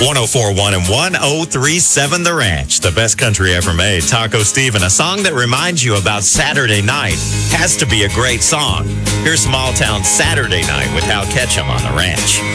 1041 and 1037 The Ranch, the best country ever made. Taco Steven, a song that reminds you about Saturday night, has to be a great song. Here's Small Town Saturday Night with Hal Ketchum on The Ranch.